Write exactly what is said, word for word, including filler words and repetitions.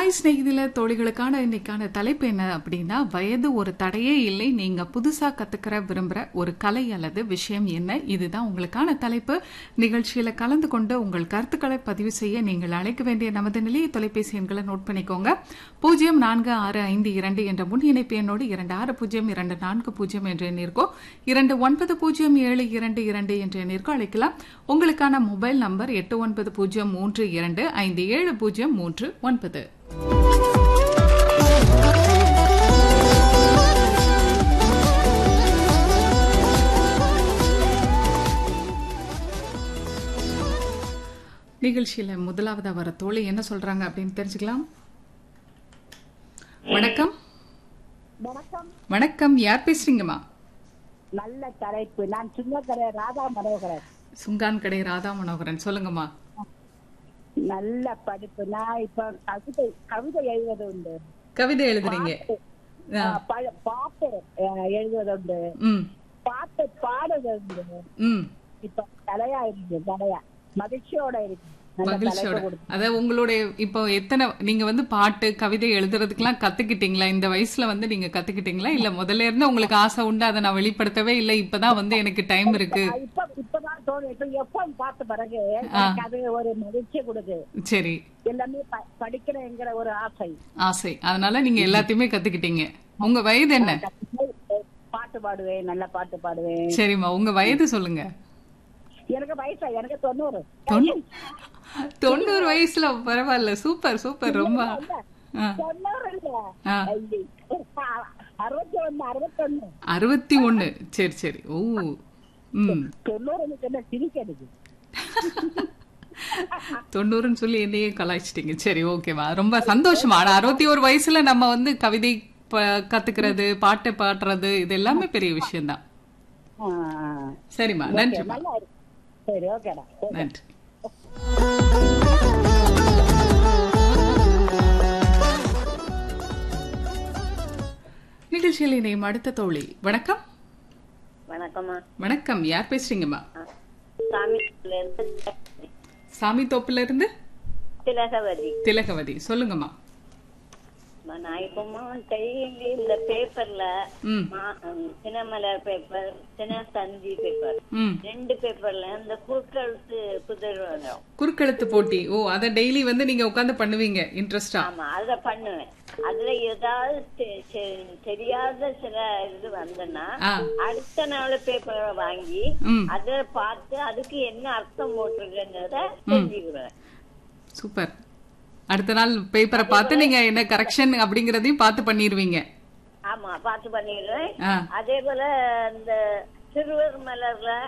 Hi ஸ்நேகிதில தோழிகளுக்கான இன்னைக்கான தலைப்பு என்ன அப்படின்னா, வயது ஒரு தடையே இல்லை. நீங்க புதுசா கத்துக்கிற விரும்புற ஒரு கலை அல்லது விஷயம் என்ன? இதுதான் உங்களுக்கான தலைப்பு. நிகழ்ச்சியில கலந்து கொண்டு உங்கள் கருத்துக்களை பதிவு செய்ய நீங்கள் அழைக்க வேண்டிய நமது நிலைய தொலைபேசி எண்களை நோட் பண்ணிக்கோங்க. பூஜ்ஜியம் நான்கு ஆறு ஐந்து இரண்டு என்ற முன் இணைப்பு எண்ணோடு இரண்டு ஆறு பூஜ்ஜியம் இரண்டு நான்கு பூஜ்ஜியம் என்ற எண்ணிற்கோ இரண்டு ஒன்பது பூஜ்ஜியம் ஏழு இரண்டு இரண்டு என்ற எண்ணிற்கோ அழைக்கலாம். உங்களுக்கான மொபைல் நம்பர் எட்டு ஒன்பது பூஜ்ஜியம் மூன்று இரண்டு ஐந்து ஏழு பூஜ்ஜியம் மூன்று ஒன்பது. நிகழ்ச்சியில முதலாவதா வர தோழி என்ன சொல்றாங்க அப்படின்னு தெரிஞ்சுக்கலாம். வணக்கம். வணக்கம். வணக்கம். யார் பேசுறீங்கம்மா? நல்ல தலைப்பு. நான் சுங்கக்கடை ராதா மனோகரன். சுங்கான் கடை ராதா மனோகரன், சொல்லுங்கம்மா. நல்ல படிப்பு. நான் இப்ப கவிதை கவிதை எழுதுவது உண்டு. கவிதை எழுதுறீங்க? பாட்டு எழுதுவது உண்டு. பாட்டு பாடுவது உண்டு. இப்ப தலையா இருக்கு. தலையா மகிழ்ச்சியோட இருக்கு. மகிழ்ச்சியோட. அதாவது உங்களுடைய இப்போ எத்தனை நீங்க வந்து பாட்டு கவிதை எழுதுறதுக்கெல்லாம் கத்துக்கிட்டீங்களா? இந்த வயசுல வந்து நீங்க கத்துக்கிட்டீங்களா? இல்ல முதல்ல இருந்து உங்களுக்கு ஆசை உண்டு, அதை நான் வெளிப்படுத்தவே இல்லை, இப்பதான் வந்து எனக்கு டைம் இருக்கு? இப்பதான் தோணும். இப்ப எப்பவும் பார்த்த பிறகு அது ஒரு மகிழ்ச்சி கொடுக்கு. சரி. எல்லாமே படிக்கிறேங்கிற ஒரு ஆசை ஆசை அதனால நீங்க எல்லாத்தையுமே கத்துக்கிட்டீங்க. உங்க வயது என்ன? பாட்டு பாடுவேன். நல்ல பாட்டு பாடுவேன். சரிம்மா, உங்க வயது சொல்லுங்க. எனக்கு வயசா எனக்கு தொண்ணூறு. தொண்ணூறு வயசுல பரவாயில்ல. Super super. ரொம்ப தொண்ணூறு இல்ல, அறுபத்தி ஒண்ணு அறுபத்தொன்னு அறுபத்தி ஒண்ணு. சரி சரி. ஓ ம் தொண்ணூறுக்கு என்ன சிரிக்கிறது? தொண்ணூறுன்னு சொல்லி என்னையே கலாய்ச்சிட்டீங்க. சரி, ஓகேவா, ரொம்ப சந்தோஷமா. ஆனா அறுபத்தி ஒரு வயசுல நம்ம வந்து கவிதை கத்துக்கிறது, பாட்டு பாடுறது, இது எல்லாமே பெரிய விஷயம் தான். சரிம்மா, நன்றி. சரி, ஓகேடா, நன்றி. நிகழ்ச்சியில் இணையும் அடுத்த தோழி. வணக்கம். வணக்கம்மா. வணக்கம். யார் பேசுறீங்கம்மா? சாமி தோப்புல இருந்து திலகவதி. திலகவதி, சொல்லுங்கம்மா. நான் இப்பமா டெய்லி இந்த பேப்பர்ல தினமலர் பேப்பர், தினத்தந்தி பேப்பர், ரெண்டு பேப்பர்ல இந்த குறுக்கெழுத்து புதிர் குறுக்கெழுத்து போட்டி. ஓ, அத டெய்லி வந்து நீங்க உட்கார்ந்து பண்ணுவீங்க இன்ட்ரெஸ்டா? ஆமா, அத பண்ணுவேன். அதுல ஏதாவது தெரியாத சில இது வந்தனா அடுத்த நாள் பேப்பரை வாங்கி அத பார்த்து அதுக்கு என்ன அர்த்தம் போட்டிருக்குன்றத தெரிஞ்சுக்குவேன். சூப்பர். அடுத்த நாள் பேப்பரை பார்த்து நீங்க என்ன கரெக்ஷன் அப்படிங்கறதையும் பார்த்து பண்ணிடுவீங்க? ஆமா, பார்த்து பண்ணிடுவேன். அதே போல இந்த சிறுவர் மலர்ல